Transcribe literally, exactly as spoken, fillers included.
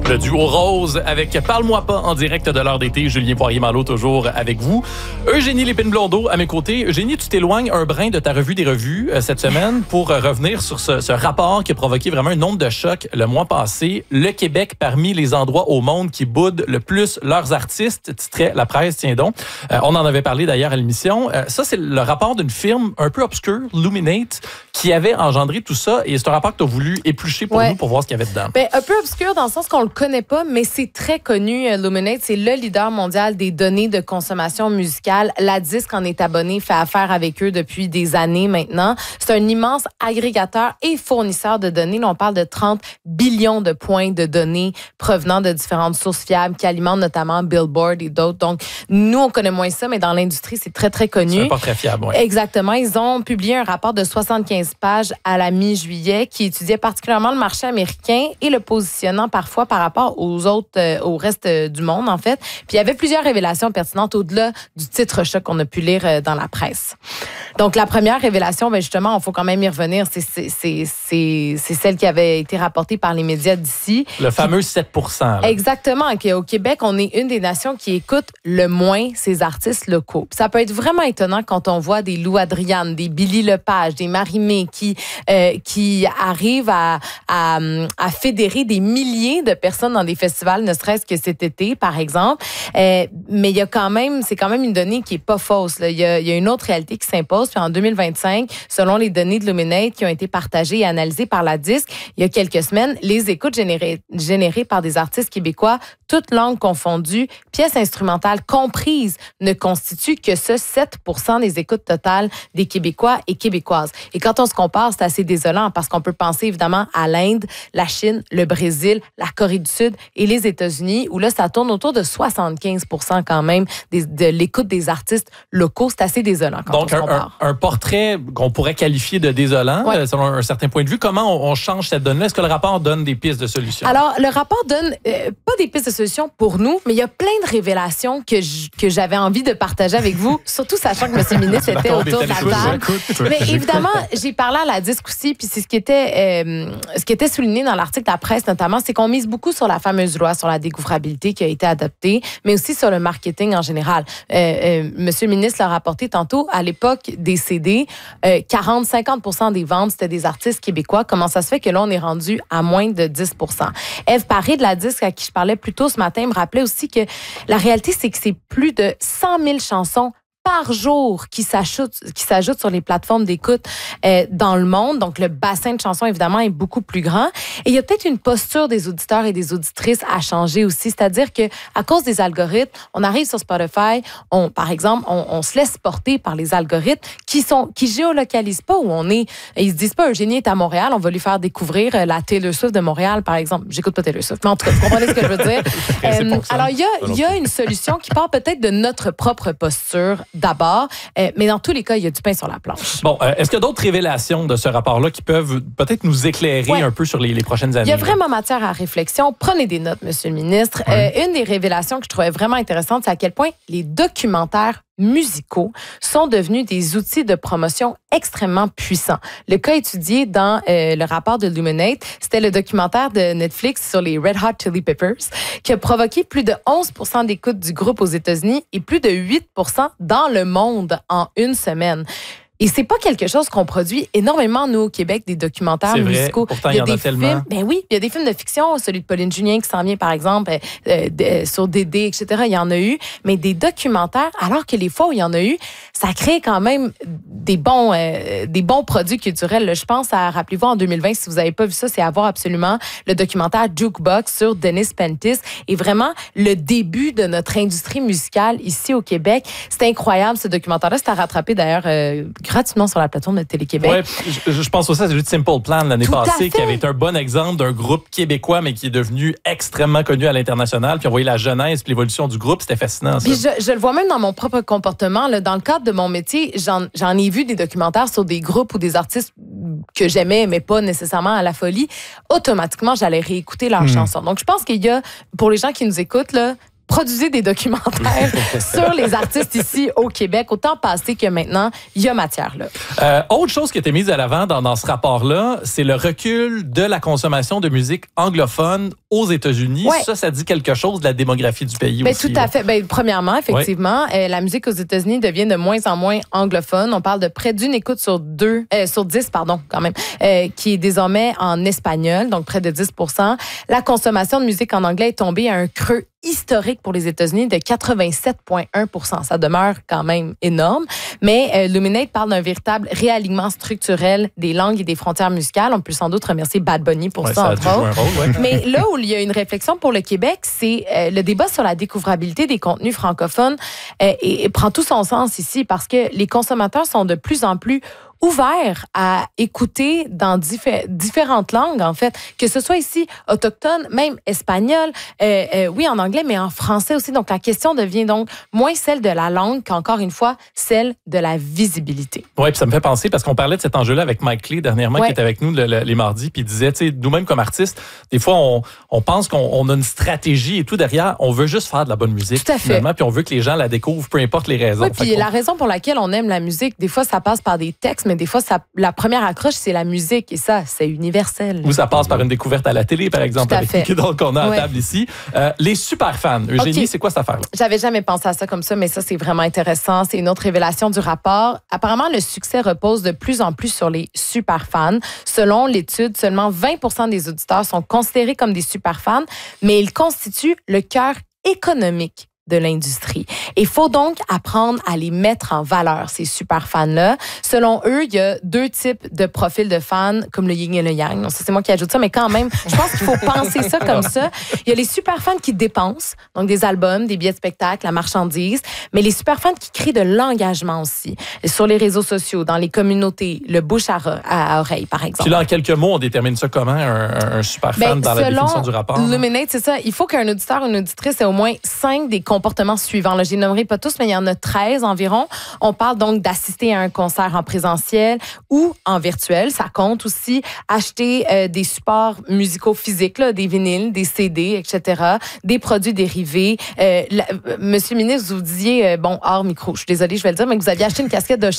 Le duo Rose avec Parle-moi pas en direct de l'heure d'été. Julien Poirier-Malo toujours avec vous. Eugénie Lépine-Blondeau à mes côtés. Eugénie, tu t'éloignes un brin de ta revue des revues euh, cette semaine pour euh, revenir sur ce, ce rapport qui a provoqué vraiment un nombre de chocs le mois passé. Le Québec parmi les endroits au monde qui boudent le plus leurs artistes, titrait La Presse, tiens donc. Euh, on en avait parlé d'ailleurs à l'émission. Euh, ça, c'est le rapport d'une firme un peu obscure, Luminate, qui avait engendré tout ça. Et c'est un rapport que tu as voulu éplucher pour ouais. nous pour voir ce qu'il y avait dedans. Ben, un peu obscur dans le sens qu'on le connaît pas, mais c'est très connu. Luminate, c'est le leader mondial des données de consommation musicale. La Disque en est abonné, fait affaire avec eux depuis des années maintenant. C'est un immense agrégateur et fournisseur de données. Là, on parle de trente billions de points de données provenant de différentes sources fiables qui alimentent notamment Billboard et d'autres. Donc, nous, on connaît moins ça, mais dans l'industrie, c'est très, très connu. C'est un portrait fiable, oui. Exactement. Ils ont publié un rapport de soixante-quinze pages à la mi-juillet qui étudiait particulièrement le marché américain et le positionnant parfois par rapport aux autres, euh, au reste euh, du monde, en fait. Puis il y avait plusieurs révélations pertinentes au-delà du titre choc qu'on a pu lire euh, dans la presse. Donc, la première révélation, ben justement, il faut quand même y revenir, c'est, c'est, c'est, c'est, c'est celle qui avait été rapportée par les médias d'ici. Le fameux sept pour cent. Là. Exactement. Au Québec, on est une des nations qui écoute le moins ces artistes locaux. Puis ça peut être vraiment étonnant quand on voit des Lou Adriane, des Billy Lepage, des Marie-Mé qui, euh, qui arrivent à, à, à fédérer des milliers de personnes dans des festivals, ne serait-ce que cet été, par exemple. Euh, mais il y a quand même, c'est quand même une donnée qui est pas fausse. Là. Il y a, il y a une autre réalité qui s'impose. Puis en deux mille vingt-cinq, selon les données de Luminate qui ont été partagées et analysées par la Disque, il y a quelques semaines, les écoutes générées, générées par des artistes québécois, toutes langues confondues, pièces instrumentales comprises, ne constituent que ce sept pour cent des écoutes totales des Québécois et Québécoises. Et quand on se compare, c'est assez désolant parce qu'on peut penser évidemment à l'Inde, la Chine, le Brésil, la Corée du Sud et les États-Unis, où là, ça tourne autour de soixante-quinze pour cent quand même des, de l'écoute des artistes locaux. C'est assez désolant quand Donc, on se compare. Un, un portrait qu'on pourrait qualifier de désolant, ouais. euh, selon un certain point de vue. Comment on, on change cette donne-là? Est-ce que le rapport donne des pistes de solution? Alors, le rapport donne euh, pas des pistes de solution pour nous, mais il y a plein de révélations que, j- que j'avais envie de partager avec vous, surtout sachant que M. le ministre était autour de la table. Mais évidemment, j'ai parlé à la Disque aussi, puis c'est ce qui était euh, ce qui était souligné dans l'article de la presse notamment, c'est qu'on mise beaucoup sur la fameuse loi sur la découvrabilité qui a été adoptée, mais aussi sur le marketing en général. Euh, euh, M. le ministre l'a rapporté tantôt, à l'époque des C D, euh, quarante à cinquante pour cent des ventes, c'était des artistes québécois. Comment ça se fait que là, on est rendu à moins de dix pour cent? Ève Paré de la Disque, à qui je parlais plus tôt ce matin, me rappelait aussi que la réalité, c'est que c'est plus de cent mille chansons par jour qui s'ajoutent, qui s'ajoutent sur les plateformes d'écoute euh, dans le monde. Donc, le bassin de chansons, évidemment, est beaucoup plus grand. Et il y a peut-être une posture des auditeurs et des auditrices à changer aussi. C'est-à-dire que à cause des algorithmes, on arrive sur Spotify, on, par exemple, on, on se laisse porter par les algorithmes qui sont qui géolocalisent pas où on est. Et ils se disent pas, Eugénie est à Montréal, on va lui faire découvrir la Taylor Swift de Montréal, par exemple. J'écoute pas Taylor Swift, mais en tout cas, vous comprenez ce que je veux dire. euh, alors, il y a, il y a une solution qui part peut-être de notre propre posture d'abord, euh, mais dans tous les cas, il y a du pain sur la planche. Bon, euh, est-ce qu'il y a d'autres révélations de ce rapport-là qui peuvent peut-être nous éclairer ouais. un peu sur les, les prochaines années? Il y a vraiment matière à réflexion. Prenez des notes, Monsieur le ministre. Ouais. Euh, une des révélations que je trouvais vraiment intéressante, c'est à quel point les documentaires musicaux sont devenus des outils de promotion extrêmement puissants. Le cas étudié dans euh, le rapport de Luminate, c'était le documentaire de Netflix sur les Red Hot Chili Peppers qui a provoqué plus de onze pour cent d'écoute du groupe aux États-Unis et plus de huit pour cent dans le monde en une semaine. Et c'est pas quelque chose qu'on produit énormément, nous, au Québec, des documentaires c'est musicaux. Vrai. Pourtant, il y, y a des en a films, tellement. Ben oui, il y a des films de fiction, celui de Pauline Julien qui s'en vient, par exemple, euh, de, sur Dédé, et cetera. Il y en a eu. Mais des documentaires, alors que les fois où il y en a eu, ça crée quand même des bons, euh, des bons produits culturels. Là, je pense à, rappelez-vous, en deux mille vingt, si vous n'avez pas vu ça, c'est à voir absolument le documentaire Jukebox sur Dennis Pentis. Et vraiment, le début de notre industrie musicale ici au Québec. C'est incroyable, ce documentaire-là. C'est à rattraper, d'ailleurs, euh, gratuitement sur la plateforme de Télé-Québec. Ouais, je, je pense aussi à celui de Simple Plan l'année Tout passée, qui avait été un bon exemple d'un groupe québécois, mais qui est devenu extrêmement connu à l'international. Puis on voyait la jeunesse puis l'évolution du groupe. C'était fascinant, ça. Puis je, je le vois même dans mon propre comportement. Là, dans le cadre de mon métier, j'en, j'en ai vu des documentaires sur des groupes ou des artistes que j'aimais, mais pas nécessairement à la folie. Automatiquement, j'allais réécouter leurs mmh. chansons. Donc, je pense qu'il y a, pour les gens qui nous écoutent, là, produisez des documentaires sur les artistes ici au Québec. Autant passé que maintenant, il y a matière là. Euh, autre chose qui a été mise à l'avant dans, dans ce rapport-là, c'est le recul de la consommation de musique anglophone aux États-Unis. Ouais. Ça, ça dit quelque chose de la démographie du pays ben, aussi. Tout à fait. Ben, premièrement, effectivement, ouais. euh, la musique aux États-Unis devient de moins en moins anglophone. On parle de près d'une écoute sur deux, euh, sur dix, pardon, quand même, euh, qui est désormais en espagnol, donc près de dix pour cent. La consommation de musique en anglais est tombée à un creux historique pour les États-Unis de quatre-vingt-sept virgule un pour cent. Ça demeure quand même énorme, mais euh, Luminate parle d'un véritable réalignement structurel des langues et des frontières musicales. On peut sans doute remercier Bad Bunny pour ouais, ça, ça entre autres. Un rôle, ouais. Mais là où il y a une réflexion pour le Québec, c'est euh, le débat sur la découvrabilité des contenus francophones euh, et, et prend tout son sens ici parce que les consommateurs sont de plus en plus ouvert à écouter dans diffé- différentes langues, en fait, que ce soit ici autochtone, même espagnol, euh, euh, oui, en anglais, mais en français aussi. Donc, la question devient donc moins celle de la langue qu'encore une fois, celle de la visibilité. Oui, puis ça me fait penser, parce qu'on parlait de cet enjeu-là avec Mike Clay dernièrement, ouais. qui était avec nous le, le, les mardis, puis il disait, tu sais, nous-mêmes comme artistes, des fois, on, on pense qu'on on a une stratégie et tout derrière, on veut juste faire de la bonne musique, tout à fait. Finalement, puis on veut que les gens la découvrent, peu importe les raisons. Oui, puis la raison pour laquelle on aime la musique, des fois, ça passe par des textes, mais des fois, ça, la première accroche, c'est la musique. Et ça, c'est universel. Ou ça passe par une découverte à la télé, par exemple, avec qui qu'on a à ouais. table ici. Euh, les super fans. Eugénie, okay. c'est quoi cette affaire-là? J'avais jamais pensé à ça comme ça, mais ça, c'est vraiment intéressant. C'est une autre révélation du rapport. Apparemment, le succès repose de plus en plus sur les super fans. Selon l'étude, seulement vingt pour cent des auditeurs sont considérés comme des super fans, mais ils constituent le cœur économique de l'industrie. Il faut donc apprendre à les mettre en valeur, ces super fans-là. Selon eux, il y a deux types de profils de fans, comme le yin et le yang. Non, ça, c'est moi qui ajoute ça, mais quand même, je pense qu'il faut penser ça comme ça. Il y a les super fans qui dépensent, donc des albums, des billets de spectacle, la marchandise, mais les super fans qui créent de l'engagement aussi, sur les réseaux sociaux, dans les communautés, le bouche à, à oreille, par exemple. Puis là, en quelques mots, on détermine ça comment, un, un super fan ben, dans la définition du rapport? Luminate, c'est ça. Il faut qu'un auditeur ou une auditrice ait au moins cinq des comportements suivants. Là, je les nommerai pas tous, mais il y en a treize environ. On parle donc d'assister à un concert en présentiel ou en virtuel. Ça compte aussi acheter euh, des supports musicaux physiques, là, des vinyles, des C D, et cetera, des produits dérivés. Euh, la, Monsieur le ministre, vous disiez, euh, bon, hors micro, je suis désolée, je vais le dire, mais que vous aviez acheté une casquette de